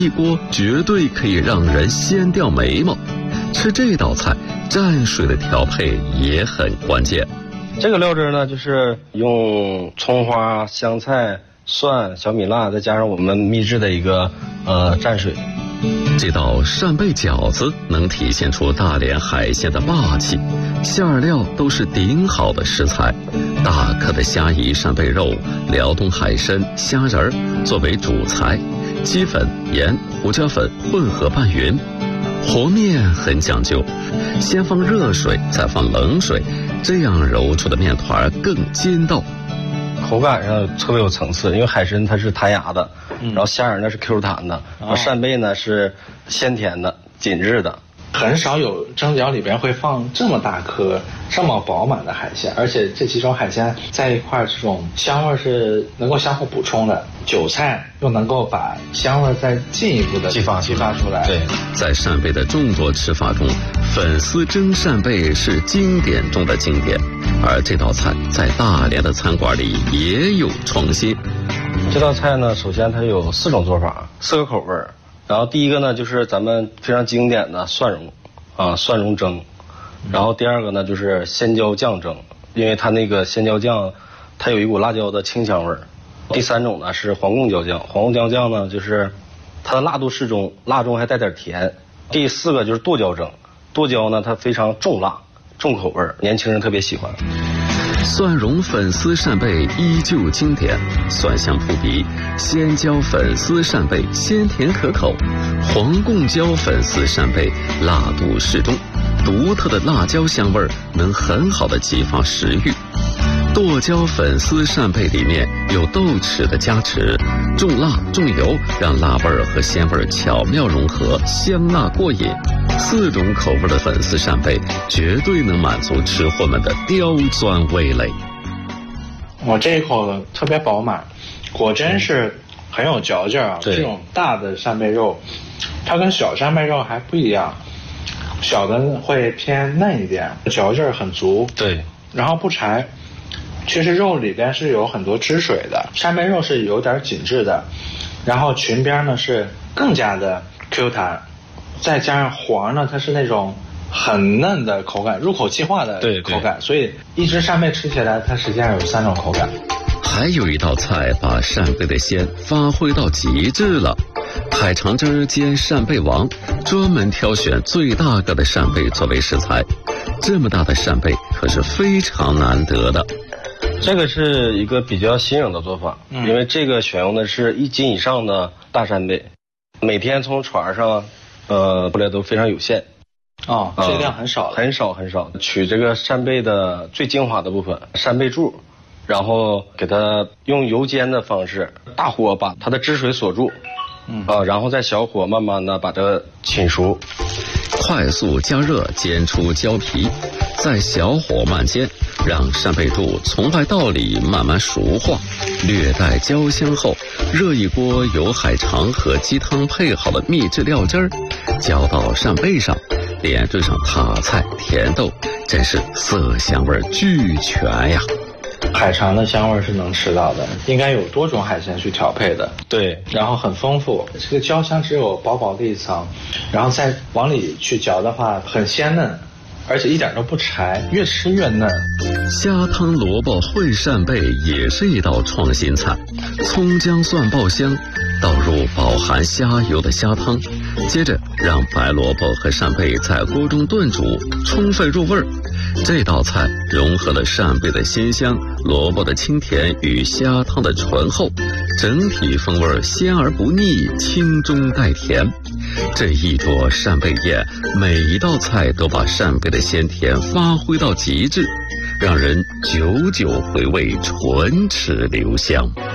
一锅绝对可以让人掀掉眉毛。吃这道菜，蘸水的调配也很关键。 这个料汁呢，就是用葱花、香菜、蒜、小米辣，再加上我们秘制的一个蘸水。 这道扇贝饺子能体现出大连海鲜的霸气，馅料都是顶好的食材，大颗的虾夷扇贝肉、辽东海参、虾仁儿作为主材，鸡粉、盐、胡椒粉混合拌匀。和面很讲究，先放热水，再放冷水，这样揉出的面团更筋道。 口感上特别有层次，因为海参它是弹牙的，然后虾仁呢是 Q 弹的，然后扇贝呢是鲜甜的、紧致的。 很少有蒸饺里边会放这么大颗、这么饱满的海鲜，而且这几种海鲜在一块，这种香味是能够相互补充的。韭菜又能够把香味再进一步的激发出来。 对， 在扇贝的众多吃法中，粉丝蒸扇贝是经典中的经典，而这道菜在大连的餐馆里也有创新。 这道菜呢，首先它有4种做法，4个口味儿。然后第一个呢，就是咱们非常经典的蒜蓉，蒜蓉蒸。然后第二个呢，就是鲜椒酱蒸，因为它那个鲜椒酱，它有一股辣椒的清香味儿。第3种呢是黄贡椒酱，黄贡椒酱呢就是它的辣度适中，辣中还带点甜。第4个就是剁椒蒸，剁椒呢它非常重辣，重口味儿，年轻人特别喜欢。 蒜蓉粉丝扇贝依旧经典，蒜香扑鼻；鲜椒粉丝扇贝鲜甜可口，黄贡椒粉丝扇贝辣度适中，独特的辣椒香味能很好的激发食欲。剁椒粉丝扇贝里面有豆豉的加持，重辣重油，让辣味和鲜味巧妙融合，香辣过瘾。4种口味的粉丝扇贝绝对能满足吃货们的刁钻味蕾。 我这一口特别饱满，果真是很有嚼劲啊！这种大的扇贝肉，它跟小扇贝肉还不一样，小的会偏嫩一点，嚼劲很足。 对， 然后不柴。其实肉里边是有很多汁水的，扇贝肉是有点紧致的，然后裙边呢是更加的 Q 弹，再加上黄呢，它是那种很嫩的口感，入口即化的口感，所以一只扇贝吃起来，它实际上有3种口感。 还有一道菜把扇贝的鲜发挥到极致了，海肠汁煎扇贝王，专门挑选最大个的扇贝作为食材，这么大的扇贝可是非常难得的。 这个是一个比较新颖的做法，因为这个选用的是1斤以上的大扇贝，每天从船上过来都非常有限。 这量很少， 很少。取这个扇贝的最精华的部分，扇贝柱，然后给它用油煎的方式，大火把它的汁水锁住，然后再小火慢慢的把它浸熟， 快速加热煎出焦皮，再小火慢煎，让扇贝柱从外到里慢慢熟化，略带焦香后，热一锅由海肠和鸡汤配好的秘制料汁儿，浇到扇贝上，点缀上塔菜、甜豆，真是色香味俱全呀。 海肠的香味是能吃到的，应该有多种海鲜去调配的。 对， 然后很丰富，这个焦香只有薄薄的一层，然后再往里去嚼的话很鲜嫩，而且一点都不柴，越吃越嫩。 虾汤萝卜烩扇贝也是一道创新菜，葱姜蒜爆香，倒入饱含虾油的虾汤，接着让白萝卜和扇贝在锅中炖煮，充分入味儿。这道菜融合了扇贝的鲜香、萝卜的清甜与虾汤的醇厚，整体风味鲜而不腻，清中带甜。这一桌扇贝宴，每一道菜都把扇贝的鲜甜发挥到极致，让人久久回味，唇齿留香。